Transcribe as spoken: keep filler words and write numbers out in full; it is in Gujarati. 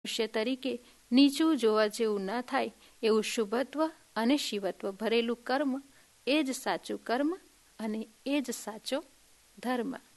મનુષ્ય તરીકે નીચું જોવા જેવું ન થાય એવું શુભત્વ અને શિવત્વ ભરેલું કર્મ એ જ સાચું કર્મ અને એ જ સાચો ધર્મ.